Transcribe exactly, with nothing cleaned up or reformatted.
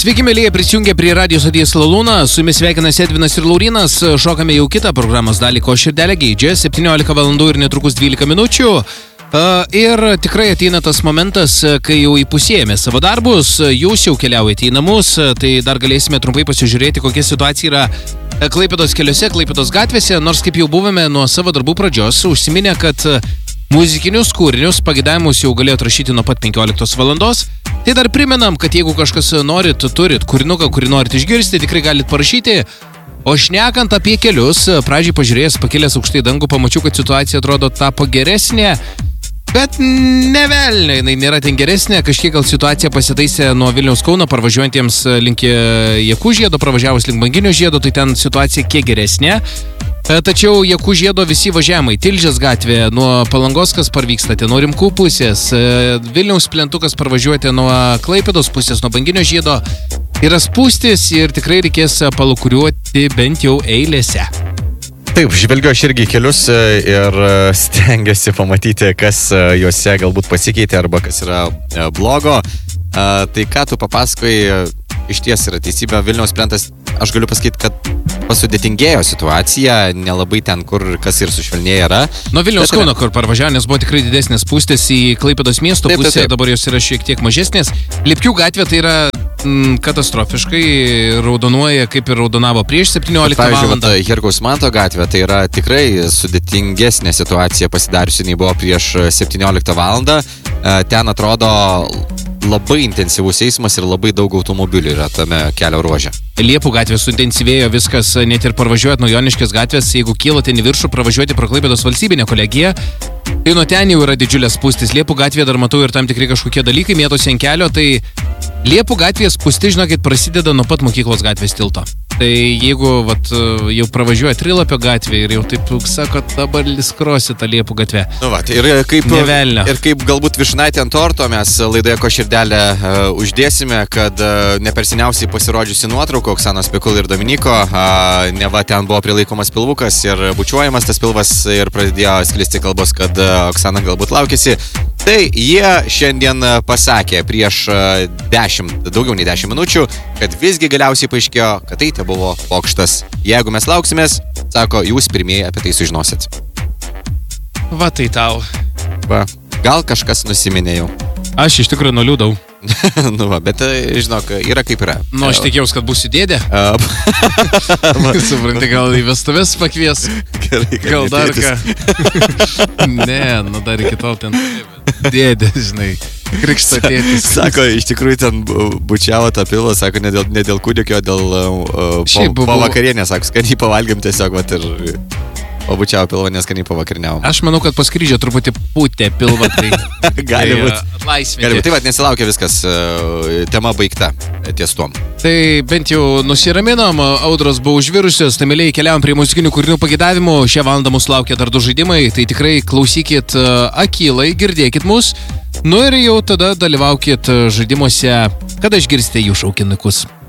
Sveiki, mėlyje, prisijungę prie radijos Stoties Lalūna, su jumis sveikinas Edvinas ir Laurinas, šokame jau kitą programos dalį, ko širdelė geidžia, septyniolika valandų ir netrukus dvylika minučių. Ir tikrai ateina tas momentas, kai jau įpusėjame savo darbus, jūs jau keliaujate į namus, tai dar galėsime trumpai pasižiūrėti, kokia situacija yra Klaipėdos keliuose, Klaipėdos gatvėse, nors kaip jau buvome nuo savo darbų pradžios, užsiminę, kad muzikinius kūrinius pagidavimus jau galėjot rašyti nuo pat penkioliktos valandos. Tai dar primenam, kad jeigu kažkas norit, turit kūrinuką, kurį norit išgirsti, tikrai galit parašyti. O šnekant apie kelius, pradžiai pažiūrėjęs, pakėlęs aukštai dangų, pamačiau, kad situacija atrodo tapo geresnė. Bet ne velnio, jinai nėra ten geresnė, kažkiek gal situacija pasitaisė nuo Vilniaus Kauno parvažiuojantiems link Jakų žiedo, pravažiavus link Banginio žiedo, tai ten situacija kiek geresnė. Tačiau Jakų žiedo visi važiavimai, Tilžės gatvė, nuo Palangos, kas parvykstate, nuo Rimkų pusės, Vilniaus plentukas parvažiuojate nuo Klaipėdos pusės, nuo Banginio žiedo, yra spūstis ir tikrai reikės palukuriuoti bent jau eilėse. Taip, žvelgiu aš irgi kelius ir stengiuosi pamatyti, kas juose galbūt pasikeitė arba kas yra blogo. Tai ką tu papasakoji, iš ties yra teisybė, Vilniaus plentas, aš galiu pasakyti, kad pasudėtingėjo situacija, nelabai ten, kur kas ir sušvelnėję yra. Nuo Vilniaus Kauno, kur parvažiavo, nes buvo tikrai didesnės spūstės į Klaipėdos miesto taip, pusę, taip, taip. Dabar jos yra šiek tiek mažesnės. Lipkių gatvė tai yra mm, katastrofiškai, raudonuoja kaip ir raudonavo prieš septynioliktą valandą. Pavyzdžiui, Herkaus Manto gatvė, tai yra tikrai sudėtingesnė situacija pasidariusi, nei buvo prieš septynioliktą valandą. Ten atrodo labai intensyvus eismas ir labai daug automobilių yra tame kelio ruože. Liepų gatvė suintensyvėjo viskas, net ir parvažiuojant nuo Joniškės gatvės, jeigu kylote į viršų, pravažiuoti pro Klaipėdos valstybinę kolegiją, tai nuo ten jau yra didžiulės spūstis. Liepų gatvėje dar matau ir tam tikri kažkokie dalykai mėtosi ant kelio, tai Liepų gatvės spūsti, žinokit, prasideda nuo pat mokyklos gatvės tilto. Tai jeigu vat, jau pravažiuoja Trilapio gatvė ir jau taip, sako, dabar liskrosi tą Liepų gatvę. Nu va, ir kaip, Nevelnio. ir kaip galbūt višnaitė ant torto mes laidoje Ko širdelė uh, uždėsime, kad uh, ne per seniausiai pasirodžiusi nuotrauka Oksanos Pikul ir Dominiko, uh, neva ten buvo prilaikomas pilvukas ir bučiuojamas tas pilvas ir pradėjo sklisti kalbos, kad uh, Oksana galbūt laukėsi. Tai jie šiandien pasakė prieš dešimt, daugiau nei dešimt minučių, kad visgi galiausiai paaiškėjo, kad tai te buvo pokštas. Jeigu mes lauksimės, sako, jūs pirmieji apie tai sužinosit. Va tai tau. Va, gal kažkas nusiminė jau. Aš iš tikrųjų nuliūdau. Nu va, bet žinok, yra kaip yra. Nu, aš tikėjausi, kad būsiu dėdė. Supranti, gal į vestuvės pakvies. Gerai, gal dar ką. Ne, nu dar iki tol ten dėdė, žinai. Krikšto tėtis. Sako, iš tikrųjų ten bučiavo tą pilvą, sako, ne dėl, ne dėl kūdikio, dėl uh, po, buvo... po vakarienės, sako, skaniai pavalgėm tiesiog, vat ir pabučiavo pilvą, neskaniai pavakariniavom. Aš manau, kad po skrydžio truputį pūtė pilvą, tai gali būti. Atlaisvinti. Gali būti, tai vat nesilaukia viskas, uh, tema baigta ties tuom. Tai bent jau nusiraminom, audros buvo užvirusios, tai mėlyje keliavom prie muzikinių kūrinių pagidavimų, šią valandą mūsų laukia dar du žaidimai, tai tikrai klausykit uh, akylai, girdėkit mus, nu ir jau tada dalyvaukit žaidimuose, kada išgirsite jų šaukinukus.